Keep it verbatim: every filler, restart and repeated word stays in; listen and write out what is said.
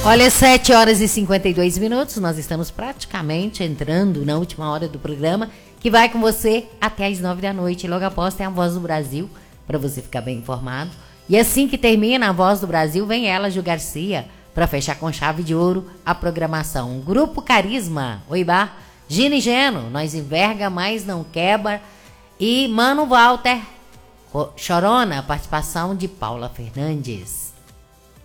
Olha, sete horas e cinquenta e dois minutos, nós estamos praticamente entrando na última hora do programa, que vai com você até as nove da noite. Logo após tem a Voz do Brasil, para você ficar bem informado. E assim que termina a Voz do Brasil, vem ela, Ju Garcia, para fechar com chave de ouro a programação. Grupo Carisma, Oibá, Gina e Geno, Nós Enverga, Mas Não Quebra. E Mano Walter, Chorona, participação de Paula Fernandes.